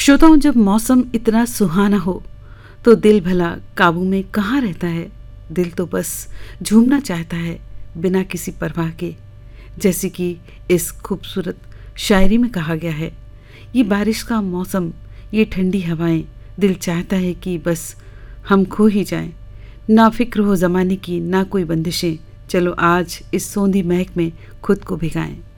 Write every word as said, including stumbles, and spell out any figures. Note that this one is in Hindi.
श्रोताओं, जब मौसम इतना सुहाना हो तो दिल भला काबू में कहाँ रहता है। दिल तो बस झूमना चाहता है बिना किसी परवाह के, जैसे कि इस खूबसूरत शायरी में कहा गया है। ये बारिश का मौसम, ये ठंडी हवाएं, दिल चाहता है कि बस हम खो ही जाएं। ना फिक्र हो ज़माने की, ना कोई बंदिशें, चलो आज इस सोंधी महक में खुद को भिगाएं।